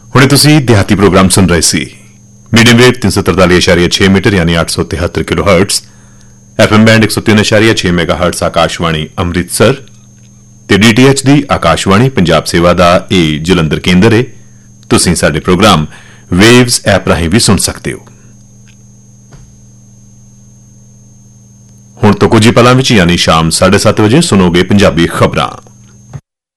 ਹੁਣੇ ਤੁਸੀਂ ਦਿਹਾਤੀ ਪ੍ਰੋਗਰਾਮ ਸੁਣ ਰਹੇ ਸੀ। ਮੀਡੀਅਮ ਵੇਵ 343.6 ਮੀਟਰ यानी 873 kilohertz, FM band 103.6 megahertz Akashvani Amritsar ਤੇ DTH ਦੀ ਆਕਾਸ਼ਵਾਣੀ ਪੰਜਾਬ ਸੇਵਾ ਦਾ ਇਹ ਜਲੰਧਰ ਕੇਂਦਰ ਹੈ। ਤੁਸੀਂ ਸਾਡੇ ਪ੍ਰੋਗਰਾਮ ਵੇਵਜ਼ ਐਪ ਰਾਹੀਂ ਵੀ ਸੁਣ ਸਕਦੇ ਹੋ। ਹੁਣ ਤੋਂ ਕੁਝ ਹੀ ਪਲਾਂ ਵਿੱਚ यानी ਸ਼ਾਮ 7:30 ਵਜੇ ਸੁਣੋਗੇ ਪੰਜਾਬੀ ਖਬਰਾਂ।